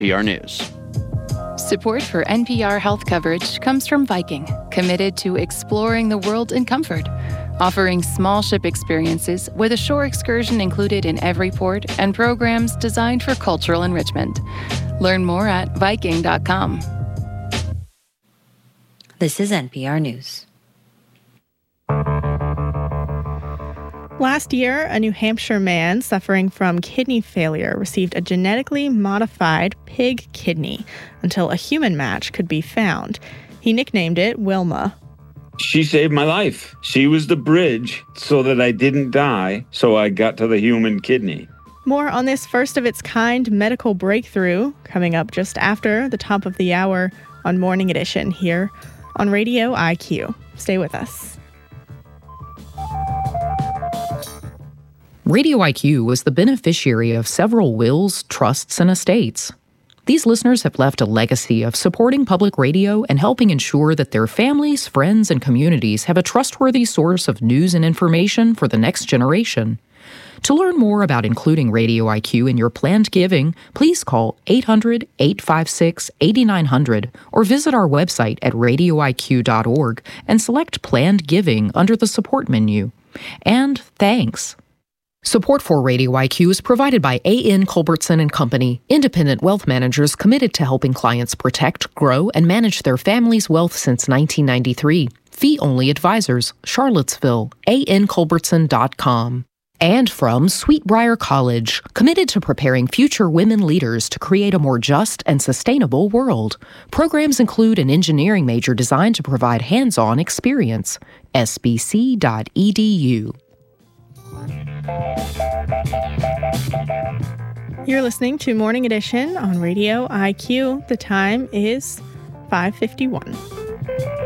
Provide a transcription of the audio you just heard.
NPR News. Support for NPR health coverage comes from Viking, committed to exploring the world in comfort. Offering small ship experiences with a shore excursion included in every port and programs designed for cultural enrichment. Learn more at Viking.com. This is NPR News. Last year, a New Hampshire man suffering from kidney failure received a genetically modified pig kidney until a human match could be found. He nicknamed it Wilma. She saved my life. She was the bridge so that I didn't die, so I got to the human kidney. More on this first-of-its-kind medical breakthrough coming up just after the top of the hour on Morning Edition here on Radio IQ. Stay with us. Radio IQ was the beneficiary of several wills, trusts, and estates. These listeners have left a legacy of supporting public radio and helping ensure that their families, friends, and communities have a trustworthy source of news and information for the next generation. To learn more about including Radio IQ in your planned giving, please call 800-856-8900 or visit our website at radioiq.org and select Planned Giving under the Support menu. And thanks. Support for Radio IQ is provided by A.N. Culbertson & Company, independent wealth managers committed to helping clients protect, grow, and manage their family's wealth since 1993. Fee-only advisors, Charlottesville, anculbertson.com. And from Sweetbriar College, committed to preparing future women leaders to create a more just and sustainable world. Programs include an engineering major designed to provide hands-on experience. sbc.edu. You're listening to Morning Edition on Radio IQ. The time is 5:51.